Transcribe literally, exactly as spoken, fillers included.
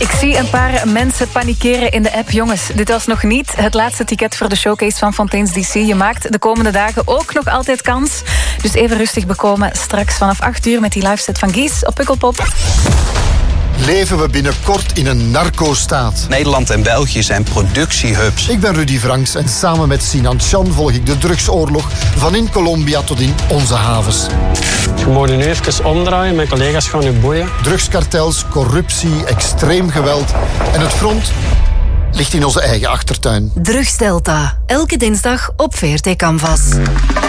Ik zie een paar mensen panikeren in de app. Jongens, dit was nog niet het laatste ticket voor de showcase van Fontaine's D C. Je maakt de komende dagen ook nog altijd kans. Dus even rustig bekomen. Straks vanaf acht uur met die liveset van Gies op Pukkelpop. Leven we binnenkort in een narco-staat? Nederland en België zijn productiehubs. Ik ben Rudy Franks en samen met Sinan Chan volg ik de drugsoorlog van in Colombia tot in onze havens. Je moet nu even omdraaien, mijn collega's gaan u boeien. Drugskartels, corruptie, extreem geweld en het front ligt in onze eigen achtertuin. Drugsdelta, elke dinsdag op V R T Canvas.